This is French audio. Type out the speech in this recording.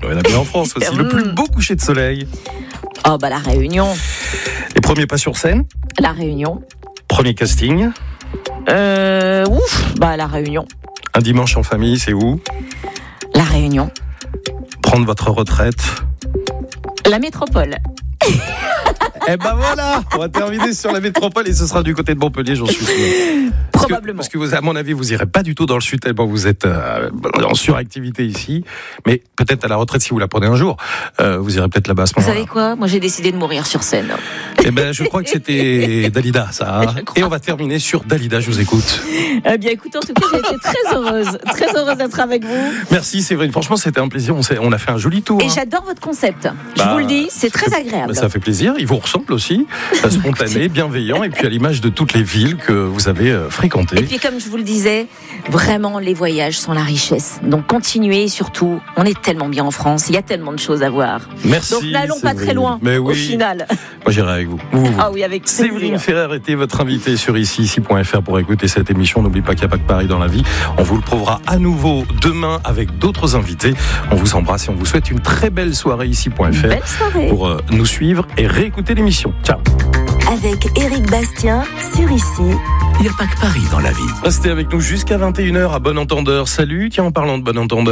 Il y en a bien en France aussi. Le plus beau coucher de soleil. Oh, la Réunion. Les premiers pas sur scène. La Réunion. Premier casting. La Réunion. Un dimanche en famille, c'est où? La Réunion. Prendre votre retraite. La métropole. Eh ben voilà, on va terminer sur la métropole et ce sera du côté de Montpellier, j'en suis sûr. Probablement. Parce que vous, à mon avis, vous irez pas du tout dans le sud tellement vous êtes en suractivité ici. Mais peut-être à la retraite, si vous la prenez un jour, vous irez peut-être là-bas à ce moment-là. Vous savez quoi? Moi, j'ai décidé de mourir sur scène. Eh ben, je crois que c'était Dalida, ça. Et on va terminer sur Dalida, je vous écoute. Eh bien, écoutez, en tout cas, j'ai été très heureuse d'être avec vous. Merci Séverine, franchement, c'était un plaisir. On a fait un joli tour. Et j'adore votre concept. Je vous le dis, c'est très agréable. Ça fait plaisir. Il vous ressemble aussi, spontané, bienveillant, et puis à l'image de toutes les villes que vous avez fréquentées. Et puis, comme je vous le disais, vraiment, les voyages sont la richesse. Donc, continuez, surtout. On est tellement bien en France. Il y a tellement de choses à voir. Merci. Donc, n'allons pas très loin, au final. Moi, j'irai avec vous. Ah oui, avec plaisir. Séverine Ferrer était votre invitée sur ici.fr pour écouter cette émission. N'oubliez pas qu'il n'y a pas que Paris dans la vie. On vous le prouvera à nouveau demain avec d'autres invités. On vous embrasse et on vous souhaite une très belle soirée ici.fr. Belle soirée. Pour nous suivre et réécouter l'émission. Ciao. Avec Éric Bastien sur Ici. Il n'y a pas que Paris dans la vie. Restez avec nous jusqu'à 21h à Bon Entendeur. Salut, tiens, en parlant de Bon Entendeur.